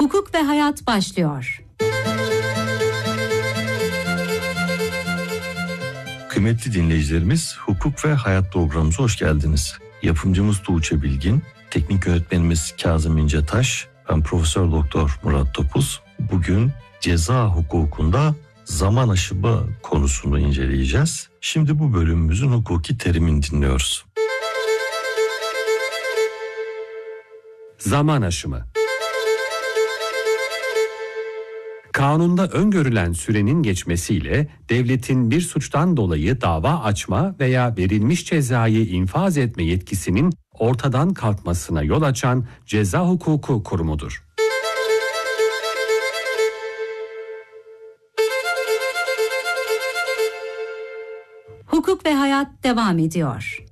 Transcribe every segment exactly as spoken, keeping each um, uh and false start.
Hukuk ve Hayat başlıyor. Kıymetli dinleyicilerimiz, Hukuk ve Hayat programımıza hoş geldiniz. Yapımcımız Tuğçe Bilgin, teknik yönetmenimiz Kazım İncetaş, ben Profesör Doktor Murat Topuz. Bugün ceza hukukunda zaman aşımı konusunu inceleyeceğiz. Şimdi bu bölümümüzün hukuki terimini dinliyoruz. Zaman aşımı. Kanunda öngörülen sürenin geçmesiyle devletin bir suçtan dolayı dava açma veya verilmiş cezayı infaz etme yetkisinin ortadan kalkmasına yol açan ceza hukuku kurumudur. Hukuk ve Hayat devam ediyor.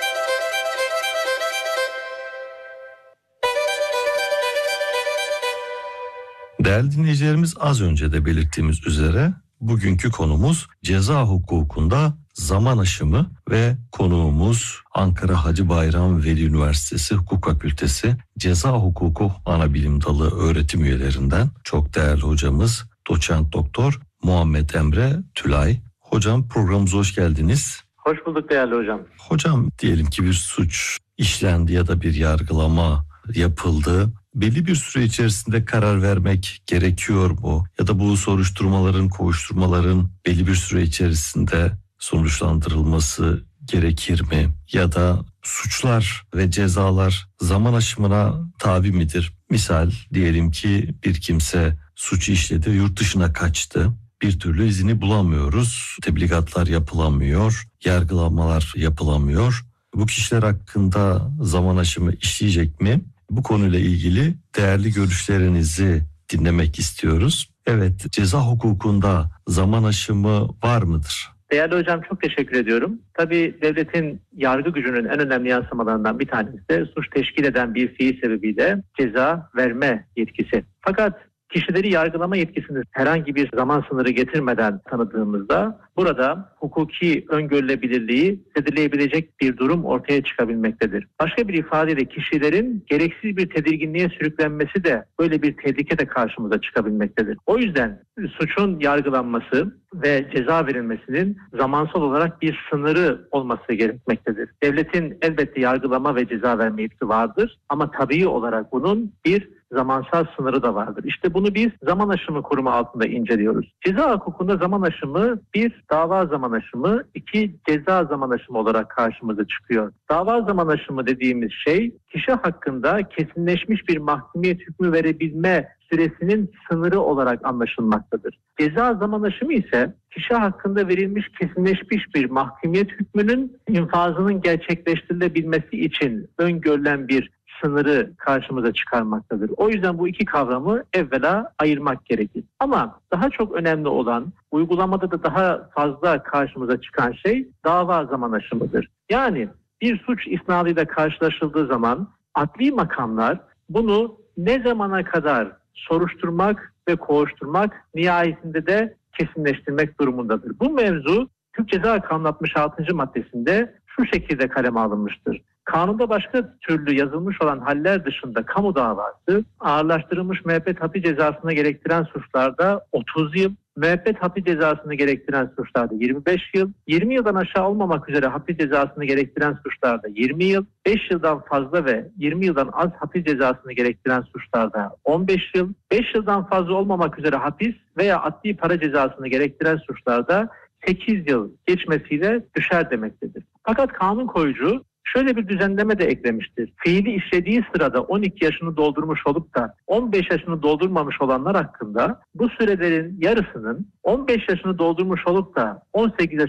Değerli dinleyicilerimiz, az önce de belirttiğimiz üzere bugünkü konumuz ceza hukukunda zaman aşımı ve konuğumuz Ankara Hacı Bayram Veli Üniversitesi Hukuk Fakültesi Ceza Hukuku Anabilim Dalı öğretim üyelerinden çok değerli hocamız Doçent Doktor Muhammed Emre Tülay. Hocam, programımıza hoş geldiniz. Hoş bulduk değerli hocam. Hocam, diyelim ki bir suç işlendi ya da bir yargılama yapıldı. Belli bir süre içerisinde karar vermek gerekiyor mu? Ya da bu soruşturmaların, kovuşturmaların belli bir süre içerisinde sonuçlandırılması gerekir mi? Ya da suçlar ve cezalar zaman aşımına tabi midir? Misal diyelim ki bir kimse suçu işledi, yurt dışına kaçtı. Bir türlü izini bulamıyoruz. Tebligatlar yapılamıyor, yargılamalar yapılamıyor. Bu kişiler hakkında zaman aşımı işleyecek mi? Bu konuyla ilgili değerli görüşlerinizi dinlemek istiyoruz. Evet, ceza hukukunda zaman aşımı var mıdır? Değerli hocam, çok teşekkür ediyorum. Tabii devletin yargı gücünün en önemli yansımalarından bir tanesi de suç teşkil eden bir fiil sebebiyle ceza verme yetkisi. Fakat kişileri yargılama yetkisini herhangi bir zaman sınırı getirmeden tanıdığımızda burada hukuki öngörülebilirliği zedeleyebilecek bir durum ortaya çıkabilmektedir. Başka bir ifadeyle kişilerin gereksiz bir tedirginliğe sürüklenmesi de böyle bir tehlike de karşımıza çıkabilmektedir. O yüzden suçun yargılanması ve ceza verilmesinin zamansal olarak bir sınırı olması gerekmektedir. Devletin elbette yargılama ve ceza verme yetkisi vardır ama tabii olarak bunun bir zamansal sınırı da vardır. İşte bunu biz zaman aşımı kurumu altında inceliyoruz. Ceza hukukunda zaman aşımı bir dava zaman aşımı, iki ceza zaman aşımı olarak karşımıza çıkıyor. Dava zaman aşımı dediğimiz şey kişi hakkında kesinleşmiş bir mahkumiyet hükmü verebilme süresinin sınırı olarak anlaşılmaktadır. Ceza zaman aşımı ise kişi hakkında verilmiş kesinleşmiş bir mahkumiyet hükmünün infazının gerçekleştirilebilmesi için öngörülen bir sınırı karşımıza çıkarmaktadır. O yüzden bu iki kavramı evvela ayırmak gerekir. Ama daha çok önemli olan, uygulamada da daha fazla karşımıza çıkan şey dava zaman aşımıdır. Yani bir suç isnadıyla karşılaşıldığı zaman adli makamlar bunu ne zamana kadar soruşturmak ve kovuşturmak, nihayetinde de kesinleştirmek durumundadır. Bu mevzu Türk Ceza Kanunu altmış altıncı maddesinde şu şekilde kaleme alınmıştır. Kanunda başka türlü yazılmış olan haller dışında kamu davası ağırlaştırılmış müebbet hapis cezasını gerektiren suçlarda otuz yıl, müebbet hapis cezasını gerektiren suçlarda yirmi beş yıl, yirmi yıldan aşağı olmamak üzere hapis cezasını gerektiren suçlarda yirmi yıl, beş yıldan fazla ve yirmi yıldan az hapis cezasını gerektiren suçlarda on beş yıl, beş yıldan fazla olmamak üzere hapis veya adli para cezasını gerektiren suçlarda sekiz yıl geçmesiyle düşer demektedir. Fakat kanun koyucu şöyle bir düzenleme de eklemiştir. Fiili işlediği sırada on iki yaşını doldurmuş olup da on beş yaşını doldurmamış olanlar hakkında bu sürelerin yarısının on beş yaşını doldurmuş olup da on sekiz